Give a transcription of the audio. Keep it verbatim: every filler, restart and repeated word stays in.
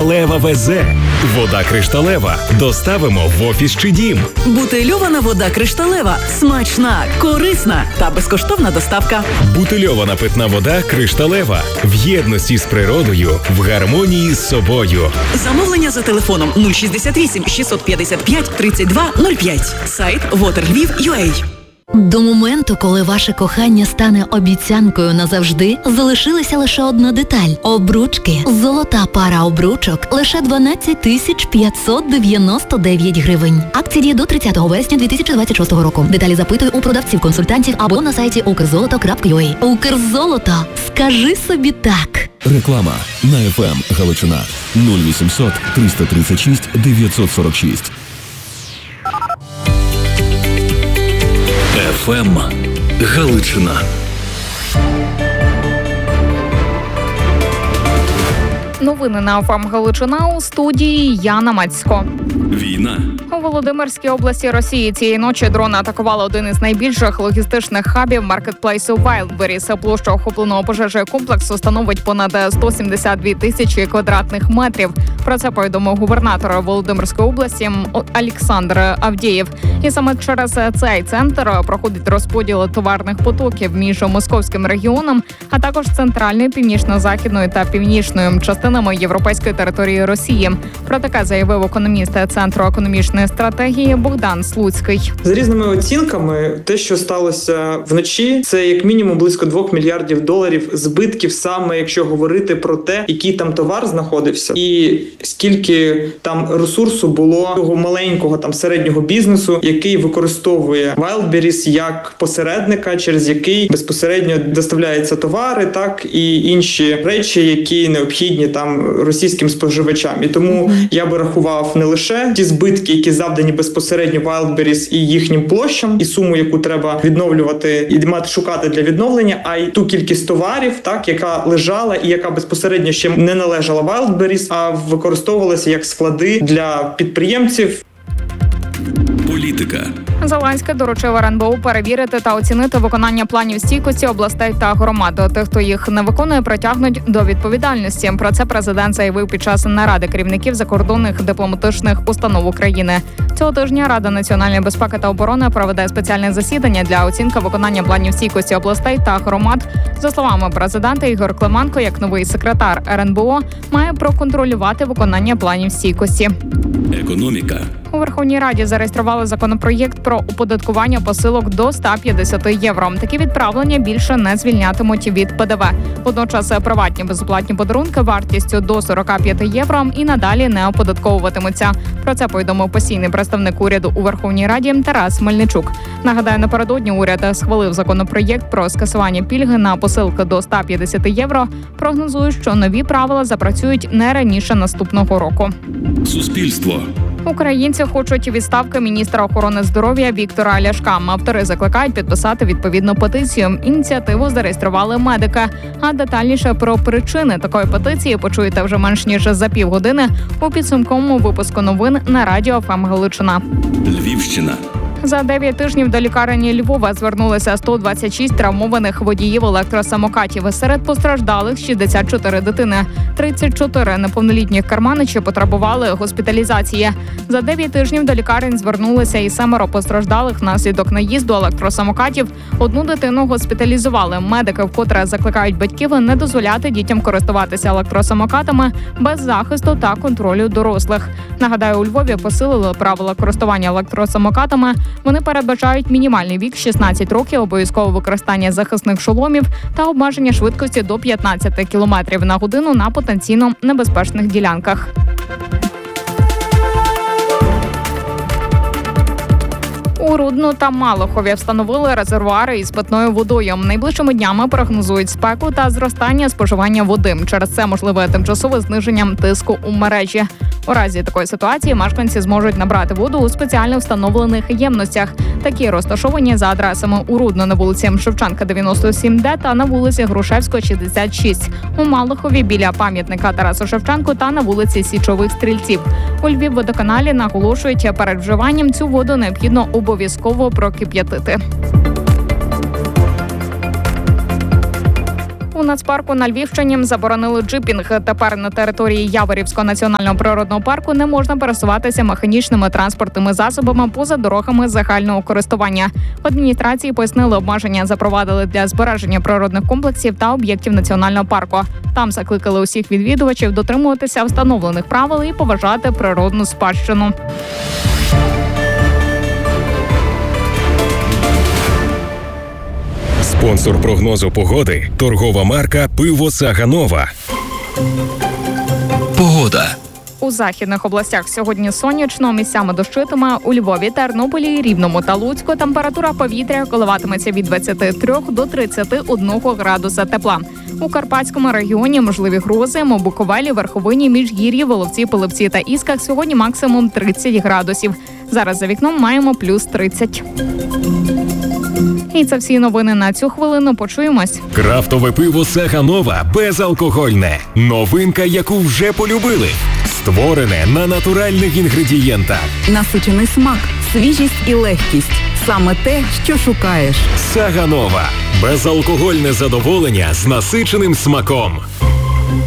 Кришталева везе. Вода Кришталева. Доставимо в офіс чи дім. Бутильована вода Кришталева. Смачна, корисна та безкоштовна доставка. Бутильована питна вода Кришталева. В єдності з природою, в гармонії з собою. Замовлення за телефоном нуль шістдесят вісім шістсот п'ятдесят п'ять тридцять два нуль п'ять. Сайт waterlviv.ua. До моменту, коли ваше кохання стане обіцянкою назавжди, залишилася лише одна деталь – обручки. Золота пара обручок – лише дванадцять тисяч п'ятсот дев'яносто дев'ять гривень. Акція діє до тридцятого вересня дві тисячі двадцять шостого року. Деталі запитуй у продавців-консультантів або на сайті укрзолото крапка ю а. Укрзолото. Скажи собі так. Реклама на еф ем Галичина нуль вісімсот триста тридцять шість дев'ятсот сорок шість. еф ем Галичина. Новини на еф ем Галичина, у студії Яна Мацько. Війна. У Володимирській області Росії цієї ночі дрони атакували один із найбільших логістичних хабів маркетплейсу Wildberries. Площа охопленого пожежею комплексу становить понад сто сімдесят дві тисячі квадратних метрів. Про це повідомив губернатор Володимирської області Олександр Авдєєв. І саме через цей центр проходить розподіл товарних потоків між московським регіоном, а також центральною, північно-західною та північною частинами європейської території Росії. Про таке заявив економіст Центру економічної стратегії Богдан Слуцький. За різними оцінками, те, що сталося вночі, це як мінімум близько двох мільярдів доларів збитків, саме якщо говорити про те, який там товар знаходився, і скільки там ресурсу було того маленького там середнього бізнесу, який використовує Wildberries як посередника, через який безпосередньо доставляються товари, так і інші речі, які необхідні там російським споживачам. І тому mm-hmm. я би рахував не лише ті збитки, які завдані безпосередньо Wildberries і їхнім площам, і суму, яку треба відновлювати і мати шукати для відновлення, а й ту кількість товарів, так, яка лежала і яка безпосередньо ще не належала Wildberries, а використовувалася як склади для підприємців. Політика. Зеленський доручив ер ен бе у перевірити та оцінити виконання планів стійкості областей та громад. Тих, хто їх не виконує, притягнуть до відповідальності. Про це президент заявив під час наради керівників закордонних дипломатичних установ України. Цього тижня Рада національної безпеки та оборони проведе спеціальне засідання для оцінки виконання планів стійкості областей та громад. За словами президента, Ігор Клименко, як новий секретар ер ен бе о, має проконтролювати виконання планів стійкості. Економіка. У Верховній Раді зареєстрували законопроєкт про оподаткування посилок до ста п'ятдесят євро. Такі відправлення більше не звільнятимуть від пе де ве. Водночас приватні безоплатні подарунки вартістю до сорок п'ять євро і надалі не оподатковуватимуться. Про це повідомив постійний представник уряду у Верховній Раді Тарас Мельничук. Нагадаю, напередодні уряд схвалив законопроєкт про скасування пільги на посилки до ста п'ятдесят євро. Прогнозують, що нові правила запрацюють не раніше наступного року. Суспільство. Українці хочуть відставки міністра охорони здоров'я Віктора Ляшка. Автори закликають підписати відповідну петицію. Ініціативу зареєстрували медики. А детальніше про причини такої петиції почуєте вже менш ніж за півгодини у підсумковому випуску новин на радіо еф ем Галичина. Львівщина. За дев'ять тижнів до лікарні Львова звернулися сто двадцять шість травмованих водіїв електросамокатів. Серед постраждалих шістдесят чотири дитини. тридцять чотири неповнолітніх керманичі потребували госпіталізації. За дев'ять тижнів до лікарень звернулися і семеро постраждалих внаслідок наїзду електросамокатів. Одну дитину госпіталізували. Медики вкотре закликають батьків не дозволяти дітям користуватися електросамокатами без захисту та контролю дорослих. Нагадаю, у Львові посилили правила користування електросамокатами. Вони передбачають мінімальний вік шістнадцять років, обов'язкове використання захисних шоломів та обмеження швидкості до п'ятнадцять кілометрів на годину на потенційно небезпечних ділянках. У Рудно та Малахові встановили резервуари із питною водою. Найближчими днями прогнозують спеку та зростання споживання води. Через це можливе тимчасове зниження тиску у мережі. У разі такої ситуації мешканці зможуть набрати воду у спеціально встановлених ємностях. Такі розташовані за адресами у Рудно на вулиці Шевченка дев'яносто сім Д та на вулиці Грушевського шістдесят шість. У Малахові біля пам'ятника Тарасу Шевченку та на вулиці Січових Стрільців. У Львівводоканалі наголошують, перед вживанням цю воду необхідно обов'язково прокип'ятити. У нацпарку на Львівщині заборонили джипінг. Тепер на території Яворівського національного природного парку не можна пересуватися механічними транспортними засобами поза дорогами загального користування. В адміністрації пояснили, обмеження запровадили для збереження природних комплексів та об'єктів національного парку. Там закликали усіх відвідувачів дотримуватися встановлених правил і поважати природну спадщину. Спонсор прогнозу погоди – торгова марка «Пиво Саганова». Погода. У західних областях сьогодні сонячно, місцями дощитиме. У Львові, Тернополі, Рівному та Луцьку температура повітря коливатиметься від двадцяти трьох до тридцяти одного градуса тепла. У Карпатському регіоні можливі грози, у Буковелі, Верховині, Міжгір'ї, Воловці, Пилипці та Ісках сьогодні максимум тридцять градусів. Зараз за вікном маємо плюс тридцять. І це всі новини на цю хвилину. Почуємось. Крафтове пиво Саганова безалкогольне. Новинка, яку вже полюбили. Створене на натуральних інгредієнтах. Насичений смак, свіжість і легкість. Саме те, що шукаєш. Саганова. Безалкогольне задоволення з насиченим смаком.